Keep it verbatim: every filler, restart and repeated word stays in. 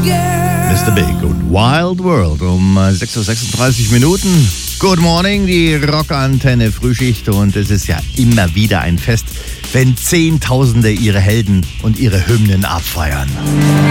Mister Big und Wild World um sechs Uhr sechsunddreißig Minuten. Good morning, die Rockantenne Frühschicht, und es ist ja immer wieder ein Fest, wenn Zehntausende ihre Helden und ihre Hymnen abfeiern.